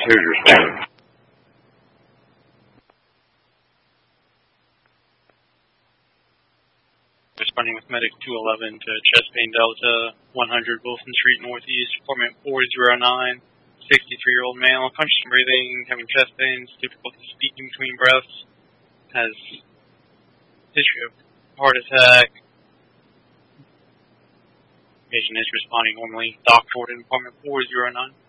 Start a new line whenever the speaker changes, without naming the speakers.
Who's responding?
Responding with Medic 211 to chest pain Delta 100 Wilson Street Northeast, appointment 409, 63-year-old male, conscious breathing, having chest pains, difficulty speaking between breaths, has history of heart attack. Patient is responding normally. Doc Jordan, appointment 409.